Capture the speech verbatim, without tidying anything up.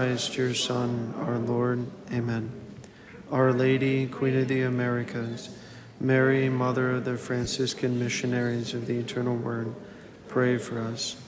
Christ, your Son, our Lord. Amen. Our Lady, Queen of the Americas, Mary, Mother of the Franciscan Missionaries of the Eternal Word, pray for us.